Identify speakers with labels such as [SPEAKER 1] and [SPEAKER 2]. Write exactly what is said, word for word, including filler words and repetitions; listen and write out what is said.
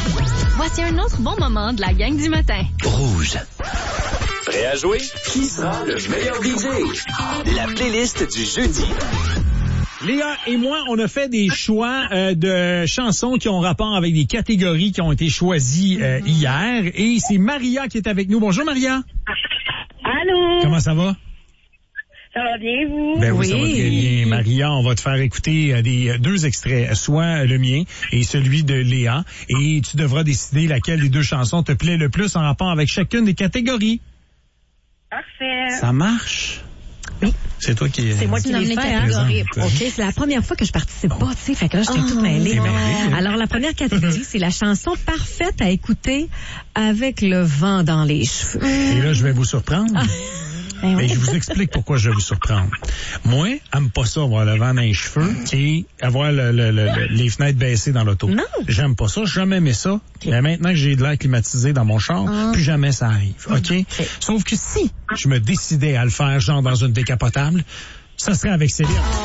[SPEAKER 1] Voici un autre bon moment de la gang du matin.
[SPEAKER 2] Rouge.
[SPEAKER 3] Prêt à jouer? Qui sera le meilleur D J? La playlist du jeudi.
[SPEAKER 4] Léa et moi, on a fait des choix euh, de chansons qui ont rapport avec des catégories qui ont été choisies euh, hier. Et c'est Maria qui est avec nous. Bonjour, Maria.
[SPEAKER 5] Allô?
[SPEAKER 4] Comment ça va?
[SPEAKER 5] Ça va bien, vous?
[SPEAKER 4] Ben oui,
[SPEAKER 5] oui,
[SPEAKER 4] ça va très bien. Maria, on va te faire écouter euh, des euh, deux extraits, soit le mien et celui de Léa. Et tu devras décider laquelle des deux chansons te plaît le plus en rapport avec chacune des catégories.
[SPEAKER 5] Parfait.
[SPEAKER 4] Ça marche?
[SPEAKER 6] Oui.
[SPEAKER 4] C'est toi qui...
[SPEAKER 6] C'est moi qui l'ai fait, hein?
[SPEAKER 4] Présente.
[SPEAKER 6] OK, c'est la première fois que je participe pas, tu sais, fait que là, j'étais oh, toute mêlée.
[SPEAKER 4] T'es mêlée, hein?
[SPEAKER 6] Alors, la première catégorie, c'est la chanson parfaite à écouter avec le vent dans les cheveux.
[SPEAKER 4] Et là, je vais vous surprendre.
[SPEAKER 6] Ah. Ben
[SPEAKER 4] Mais
[SPEAKER 6] oui.
[SPEAKER 4] je vous explique pourquoi je vais vous surprendre. Moi, j'aime pas ça, avoir le vent dans les cheveux et avoir le, le, le, le, les fenêtres baissées dans l'auto.
[SPEAKER 6] Non.
[SPEAKER 4] J'aime pas ça, j'ai jamais aimé ça.
[SPEAKER 6] Okay.
[SPEAKER 4] Mais maintenant que j'ai de l'air climatisé dans mon char,
[SPEAKER 6] ah.
[SPEAKER 4] plus jamais ça arrive. OK?
[SPEAKER 6] Okay.
[SPEAKER 4] Sauf que si je me décidais à le faire, genre dans une décapotable, ça serait avec Céline.